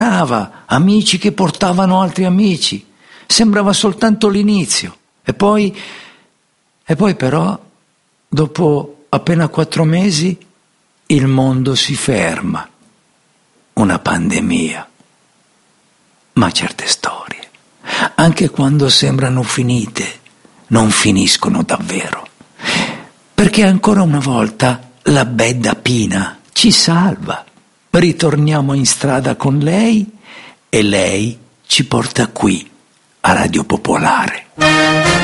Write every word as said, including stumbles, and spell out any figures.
amici che portavano altri amici. Sembrava soltanto l'inizio. E poi, e poi però, dopo appena quattro mesi, il mondo si ferma. Una pandemia. Ma certe storie, anche quando sembrano finite, non finiscono davvero. Perché ancora una volta la Bedda Pina ci salva. Ritorniamo in strada con lei e lei ci porta qui a Radio Popolare.